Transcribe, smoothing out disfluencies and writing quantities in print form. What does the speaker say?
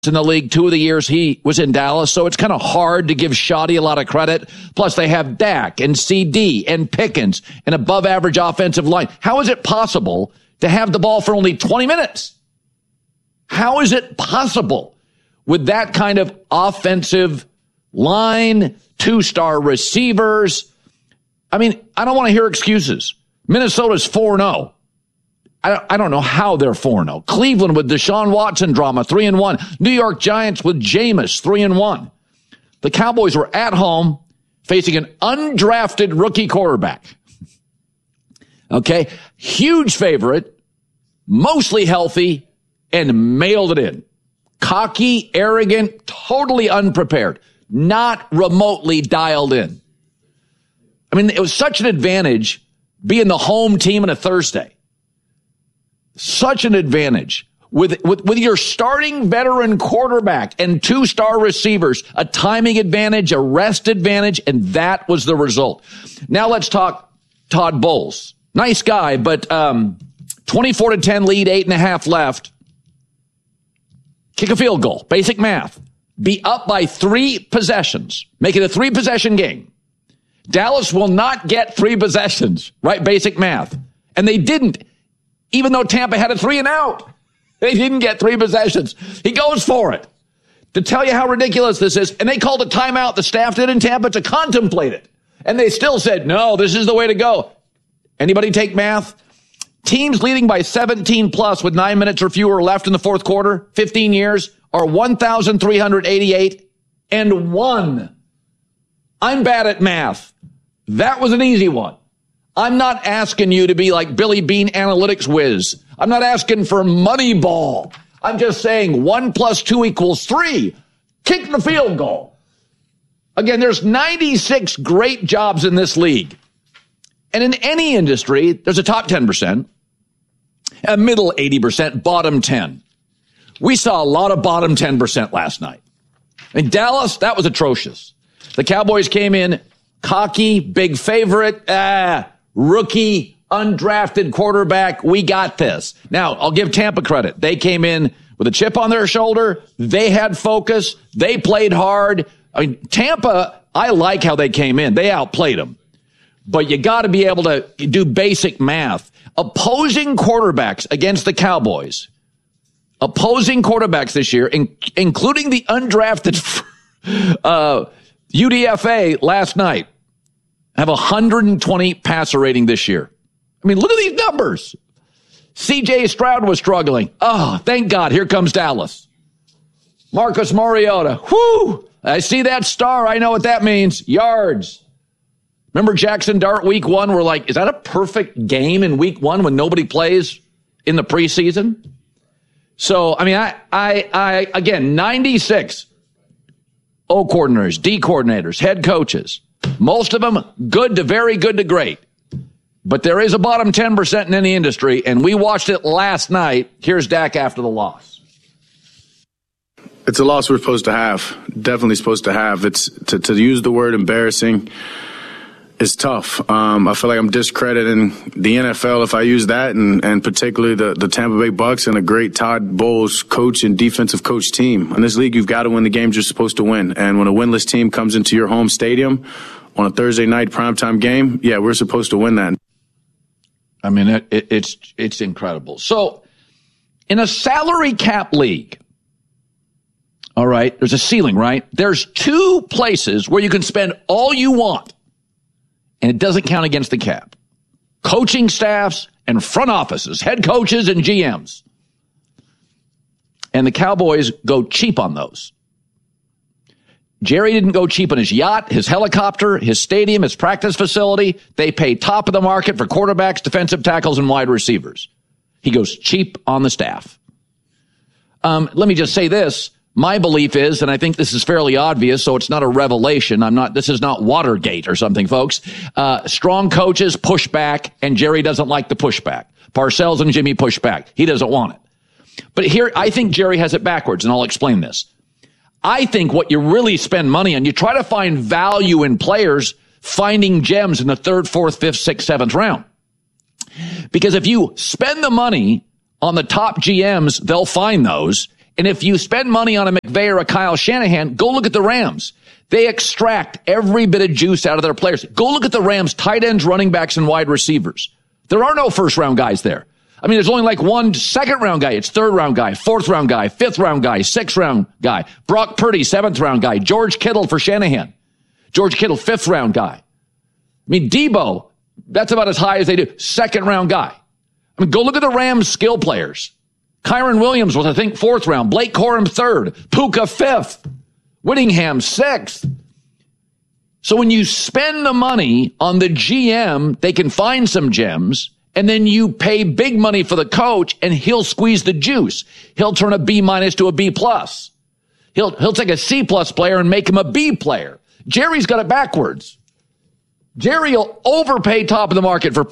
in the league 2 of the years he was in Dallas, so it's kind of hard to give Shoddy a lot of credit. Plus, they have Dak and CD and Pickens, an above-average offensive line. How is it possible to have the ball for only 20 minutes? How is it possible with that kind of offensive line, 2-star receivers? I mean, I don't want to hear excuses. Minnesota's 4-0. I don't know how they're 4-0. Cleveland with Deshaun Watson drama, 3-1. New York Giants with Jameis, 3-1. The Cowboys were at home facing an undrafted rookie quarterback. Okay? Huge favorite, mostly healthy, and mailed it in. Cocky, arrogant, totally unprepared, not remotely dialed in. I mean, it was such an advantage being the home team on a Thursday. Such an advantage with your starting veteran quarterback and 2-star receivers, a timing advantage, a rest advantage, and that was the result. Now let's talk Todd Bowles. Nice guy, but 24-10 lead, 8.5 left. Kick a field goal. Basic math. Be up by 3 possessions. Make it a 3-possession game. Dallas will not get 3 possessions, right? Basic math. And they didn't. Even though Tampa had a 3-and-out, they didn't get 3 possessions. He goes for it. To tell you how ridiculous this is, and they called a timeout, the staff did in Tampa, to contemplate it. And they still said, no, this is the way to go. Anybody take math? Teams leading by 17 plus with 9 minutes or fewer left in the fourth quarter, 15 years, are 1,388-1. I'm bad at math. That was an easy one. I'm not asking you to be like Billy Bean analytics whiz. I'm not asking for Moneyball. I'm just saying 1 + 2 = 3. Kick the field goal. Again, there's 96 great jobs in this league. And in any industry, there's a top 10%, a middle 80%, bottom 10. We saw a lot of bottom 10% last night. In Dallas, that was atrocious. The Cowboys came in cocky, big favorite, rookie, undrafted quarterback. We got this. Now, I'll give Tampa credit. They came in with a chip on their shoulder. They had focus. They played hard. I mean, Tampa, I like how they came in. They outplayed them. But you got to be able to do basic math. Opposing quarterbacks against the Cowboys, opposing quarterbacks this year, including the undrafted UDFA last night, have 120 passer rating this year. I mean, look at these numbers. C.J. Stroud was struggling. Oh, thank God. Here comes Dallas. Marcus Mariota. Whoo! I see that star. I know what that means. Yards. Remember Jackson Dart week 1? We're like, is that a perfect game in week 1 when nobody plays in the preseason? So, I mean, I again, 96 O coordinators, D coordinators, head coaches. Most of them good to very good to great. But there is a bottom 10% in any industry, and we watched it last night. Here's Dak after the loss. It's a loss we're supposed to have. Definitely supposed to have. It's to use the word embarrassing is tough. I feel like I'm discrediting the NFL if I use that, and particularly the Tampa Bay Bucks and a great Todd Bowles coach and defensive coach team. In this league, you've got to win the games you're supposed to win. And when a winless team comes into your home stadium on a Thursday night primetime game, yeah, we're supposed to win that. I mean, it's incredible. So, in a salary cap league, all right, there's a ceiling, right? There's 2 places where you can spend all you want, and it doesn't count against the cap. Coaching staffs and front offices, head coaches and GMs. And the Cowboys go cheap on those. Jerry didn't go cheap on his yacht, his helicopter, his stadium, his practice facility. They pay top of the market for quarterbacks, defensive tackles, and wide receivers. He goes cheap on the staff. Let me just say this. My belief is, and I think this is fairly obvious, so it's not a revelation. This is not Watergate or something, folks. Strong coaches push back, and Jerry doesn't like the pushback. Parcells and Jimmy push back. He doesn't want it. But here, I think Jerry has it backwards, and I'll explain this. I think what you really spend money on, you try to find value in players, finding gems in the 3rd, 4th, 5th, 6th, 7th round. Because if you spend the money on the top GMs, they'll find those. And if you spend money on a McVay or a Kyle Shanahan, go look at the Rams. They extract every bit of juice out of their players. Go look at the Rams' tight ends, running backs, and wide receivers. There are no first-round guys there. I mean, there's only like one second-round guy. It's third-round guy, fourth-round guy, fifth-round guy, sixth-round guy. Brock Purdy, seventh-round guy. George Kittle for Shanahan. George Kittle, fifth-round guy. I mean, Debo, that's about as high as they do. Second-round guy. I mean, go look at the Rams' skill players. Kyron Williams was, I think, fourth round. Blake Corum, third. Puka, fifth. Whittingham, sixth. So when you spend the money on the GM, they can find some gems, and then you pay big money for the coach, and he'll squeeze the juice. He'll turn a B- to a B+. He'll take a C+ player and make him a B player. Jerry's got it backwards. Jerry will overpay top of the market for